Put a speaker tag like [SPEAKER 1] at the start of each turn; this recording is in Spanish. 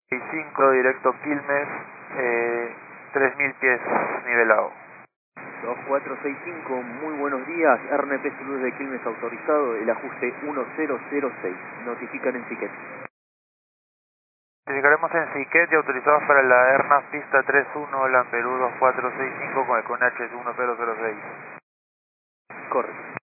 [SPEAKER 1] 5 directo Quilmes, 3000 pies nivelado.
[SPEAKER 2] 2465, muy buenos días, RNP Zulú de Quilmes autorizado, el ajuste 1006, notifican en Siquet.
[SPEAKER 1] Notificaremos en Siquet y autorizados para la ERNAF pista 31, LAN Perú 2465 con el CONH 1006.
[SPEAKER 2] Correcto.